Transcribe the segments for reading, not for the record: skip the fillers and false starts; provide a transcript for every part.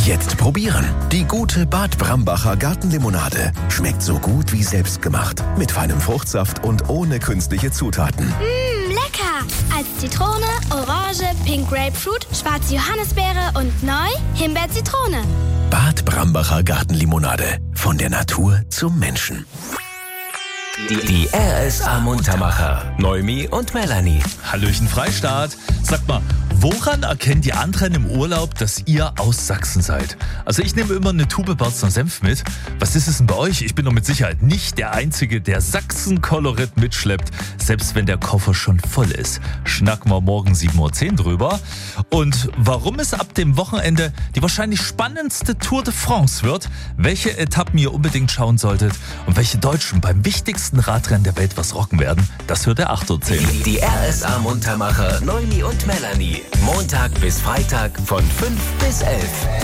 Jetzt probieren. Die gute Bad Brambacher Gartenlimonade. Schmeckt so gut wie selbstgemacht. Mit feinem Fruchtsaft und ohne künstliche Zutaten. Lecker! Als Zitrone, Orange, Pink Grapefruit, schwarze Johannisbeere und neu Himbeer-Zitrone. Bad Brambacher Gartenlimonade. Von der Natur zum Menschen. Die RSA Muntermacher. Noemi und Melanie. Hallöchen Freistaat. Sagt mal, woran erkennen die anderen im Urlaub, dass ihr aus Sachsen seid? Also ich nehme immer eine Tube Barzner Senf mit. Was ist es denn bei euch? Ich bin doch mit Sicherheit nicht der Einzige, der Sachsen-Kolorit mitschleppt, selbst wenn der Koffer schon voll ist. Schnacken wir morgen 7.10 Uhr drüber. Und warum es ab dem Wochenende die wahrscheinlich spannendste Tour de France wird, welche Etappen ihr unbedingt schauen solltet und welche Deutschen beim wichtigsten Radrennen der Welt was rocken werden, das hört der 8.10 Uhr. Die RSA Muntermacher Noemi und Melanie. Montag bis Freitag von 5 bis 11.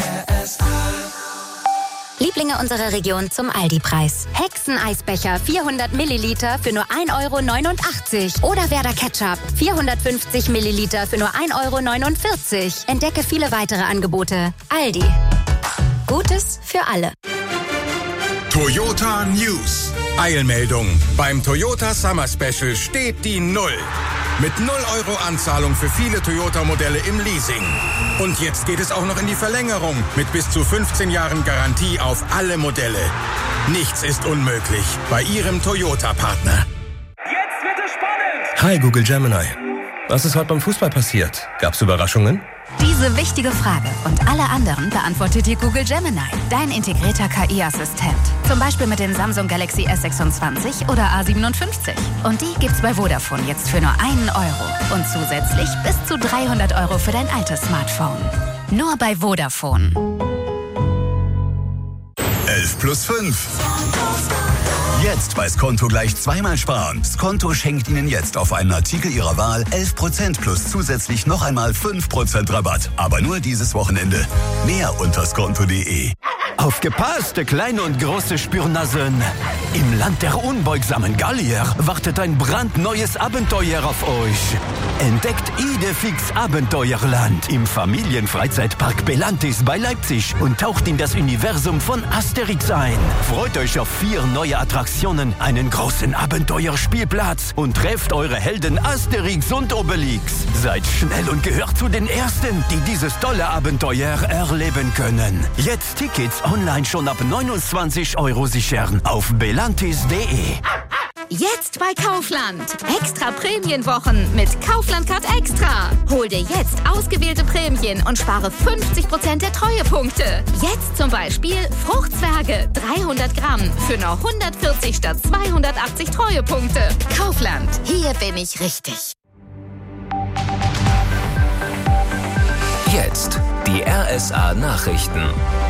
Lieblinge unserer Region zum Aldi-Preis. Hexeneisbecher 400 Milliliter für nur 1,89 €. Oder Werder Ketchup 450 Milliliter für nur 1,49 €. Entdecke viele weitere Angebote. Aldi. Gutes für alle. Toyota News. Eilmeldung. Beim Toyota Summer Special steht die 0. Mit 0 € Anzahlung für viele Toyota-Modelle im Leasing. Und jetzt geht es auch noch in die Verlängerung mit bis zu 15 Jahren Garantie auf alle Modelle. Nichts ist unmöglich bei Ihrem Toyota-Partner. Jetzt wird es spannend! Hi Google Gemini. Was ist heute beim Fußball passiert? Gab's Überraschungen? Diese wichtige Frage und alle anderen beantwortet dir Google Gemini, dein integrierter KI-Assistent. Zum Beispiel mit den Samsung Galaxy S26 oder A57. Und die gibt's bei Vodafone jetzt für nur 1 €. Und zusätzlich bis zu 300 € für dein altes Smartphone. Nur bei Vodafone. 11 plus 5. Jetzt bei Skonto gleich zweimal sparen. Skonto schenkt Ihnen jetzt auf einen Artikel Ihrer Wahl 11% plus zusätzlich noch einmal 5% Rabatt. Aber nur dieses Wochenende. Mehr unter skonto.de. Aufgepasst, kleine und große Spürnasen. Im Land der unbeugsamen Gallier wartet ein brandneues Abenteuer auf euch. Entdeckt Idefix Abenteuerland im Familienfreizeitpark Belantis bei Leipzig und taucht in das Universum von Asterix ein. Freut euch auf 4 neue Attraktionen, einen großen Abenteuerspielplatz und trefft eure Helden Asterix und Obelix. Seid schnell und gehört zu den Ersten, die dieses tolle Abenteuer erleben können. Jetzt Tickets online schon ab 29 € sichern auf belantis.de. Jetzt bei Kaufland. Extra Prämienwochen mit Kaufland Card Extra. Hol dir jetzt ausgewählte Prämien und spare 50% der Treuepunkte. Jetzt zum Beispiel Fruchtzwerge 300 Gramm für nur 140 statt 280 Treuepunkte. Kaufland. Hier bin ich richtig. Jetzt die RSA Nachrichten.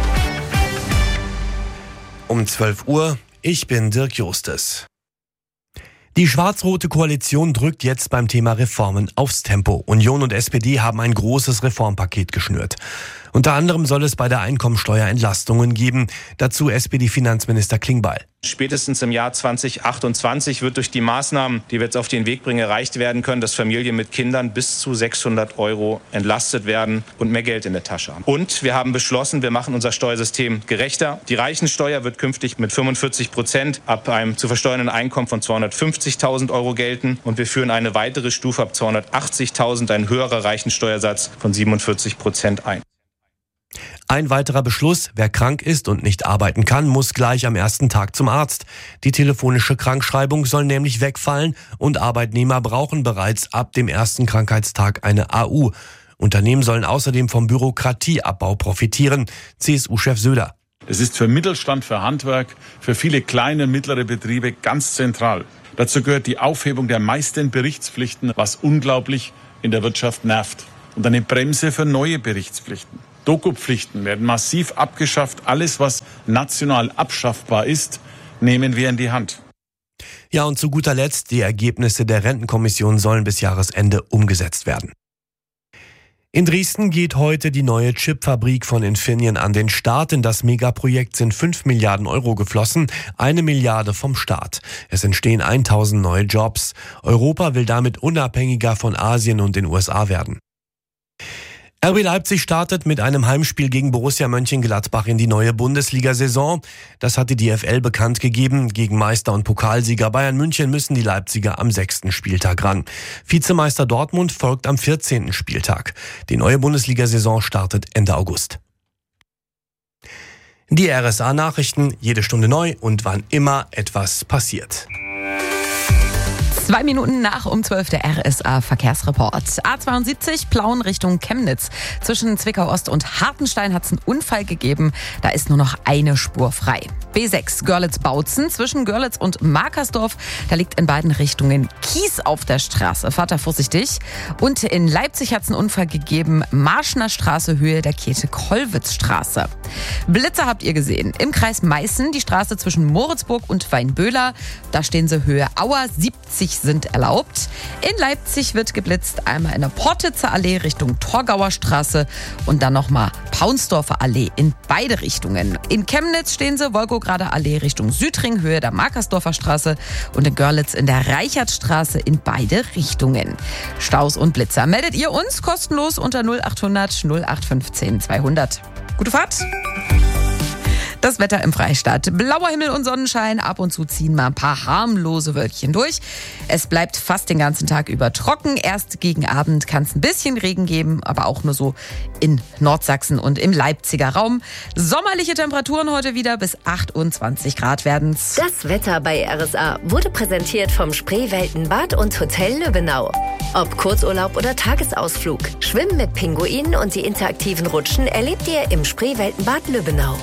Um 12 Uhr, ich bin Dirk Justes. Die schwarz-rote Koalition drückt jetzt beim Thema Reformen aufs Tempo. Union und SPD haben ein großes Reformpaket geschnürt. Unter anderem soll es bei der Einkommensteuer Entlastungen geben. Dazu SPD-Finanzminister Klingbeil. Spätestens im Jahr 2028 wird durch die Maßnahmen, die wir jetzt auf den Weg bringen, erreicht werden können, dass Familien mit Kindern bis zu 600 € entlastet werden und mehr Geld in der Tasche haben. Und wir haben beschlossen, wir machen unser Steuersystem gerechter. Die Reichensteuer wird künftig mit 45% ab einem zu versteuernden Einkommen von 250.000 € gelten. Und wir führen eine weitere Stufe ab 280.000, ein höherer Reichensteuersatz von 47% ein. Ein weiterer Beschluss: Wer krank ist und nicht arbeiten kann, muss gleich am ersten Tag zum Arzt. Die telefonische Krankschreibung soll nämlich wegfallen und Arbeitnehmer brauchen bereits ab dem ersten Krankheitstag eine AU. Unternehmen sollen außerdem vom Bürokratieabbau profitieren. CSU-Chef Söder. Das ist für Mittelstand, für Handwerk, für viele kleine und mittlere Betriebe ganz zentral. Dazu gehört die Aufhebung der meisten Berichtspflichten, was unglaublich in der Wirtschaft nervt. Und eine Bremse für neue Berichtspflichten. Dokupflichten werden massiv abgeschafft. Alles, was national abschaffbar ist, nehmen wir in die Hand. Ja, und zu guter Letzt, die Ergebnisse der Rentenkommission sollen bis Jahresende umgesetzt werden. In Dresden geht heute die neue Chipfabrik von Infineon an den Start. In das Megaprojekt sind 5 Milliarden € geflossen, 1 Milliarde vom Staat. Es entstehen 1000 neue Jobs. Europa will damit unabhängiger von Asien und den USA werden. RB Leipzig startet mit einem Heimspiel gegen Borussia Mönchengladbach in die neue Bundesliga-Saison. Das hat die DFL bekannt gegeben. Gegen Meister und Pokalsieger Bayern München müssen die Leipziger am 6. Spieltag ran. Vizemeister Dortmund folgt am 14. Spieltag. Die neue Bundesliga-Saison startet Ende August. Die RSA-Nachrichten, jede Stunde neu und wann immer etwas passiert. 2 Minuten nach um 12 der RSA-Verkehrsreport. A72 Plauen Richtung Chemnitz. Zwischen Zwickau-Ost und Hartenstein hat es einen Unfall gegeben. Da ist nur noch eine Spur frei. B6 Görlitz-Bautzen zwischen Görlitz und Markersdorf. Da liegt in beiden Richtungen Kies auf der Straße. Fahrt da vorsichtig. Und in Leipzig hat es einen Unfall gegeben. Marschner Straße, Höhe der Käthe-Kollwitz-Straße. Blitzer habt ihr gesehen. Im Kreis Meißen die Straße zwischen Moritzburg und Weinböhler. Da stehen sie Höhe Auer. 70 sind erlaubt. In Leipzig wird geblitzt. Einmal in der Portitzer Allee Richtung Torgauer Straße und dann nochmal Paunsdorfer Allee in beide Richtungen. In Chemnitz stehen sie Wolgograder Allee Richtung Südring, Höhe der Markersdorfer Straße und in Görlitz in der Reichertstraße in beide Richtungen. Staus und Blitzer meldet ihr uns kostenlos unter 0800 0815 200. Gute Fahrt! Das Wetter im Freistaat. Blauer Himmel und Sonnenschein. Ab und zu ziehen mal ein paar harmlose Wölkchen durch. Es bleibt fast den ganzen Tag über trocken. Erst gegen Abend kann es ein bisschen Regen geben, aber auch nur so in Nordsachsen und im Leipziger Raum. Sommerliche Temperaturen heute wieder bis 28 Grad werden's. Das Wetter bei RSA wurde präsentiert vom Spreewelten Bad und Hotel Lübbenau. Ob Kurzurlaub oder Tagesausflug, Schwimmen mit Pinguinen und die interaktiven Rutschen erlebt ihr im Spreewelten Bad Lübbenau.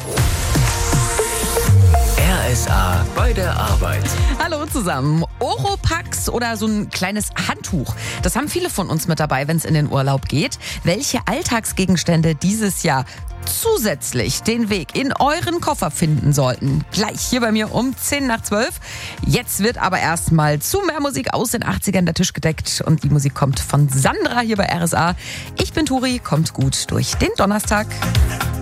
RSA bei der Arbeit. Hallo zusammen. Oropax oder so ein kleines Handtuch. Das haben viele von uns mit dabei, wenn es in den Urlaub geht. Welche Alltagsgegenstände dieses Jahr zusätzlich den Weg in euren Koffer finden sollten? Gleich hier bei mir um 10 nach 12. Jetzt wird aber erstmal zu mehr Musik aus den 80ern der Tisch gedeckt. Und die Musik kommt von Sandra hier bei RSA. Ich bin Turi, kommt gut durch den Donnerstag.